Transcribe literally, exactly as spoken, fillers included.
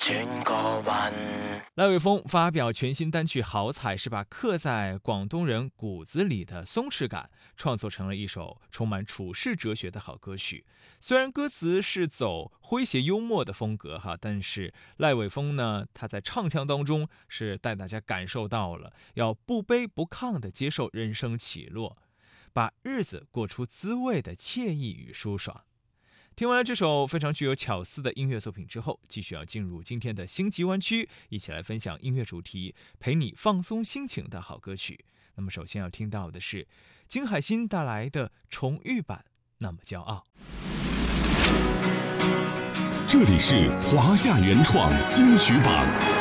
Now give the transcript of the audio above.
轉個運。 赖伟峰发表全新单曲《好彩》，是把刻在广东人骨子里的松弛感创作成了一首充满处世哲学的好歌曲。虽然歌词是走诙谐幽默的风格哈，但是赖伟峰呢，他在唱腔当中是带大家感受到了要不卑不亢地接受人生起落，把日子过出滋味的惬意与舒爽。听完了这首非常具有巧思的音乐作品之后，继续要进入今天的星级湾区，一起来分享音乐主题陪你放松心情的好歌曲。那么首先要听到的是金海心带来的重育版《那么骄傲》。 这里是华夏原创金曲榜。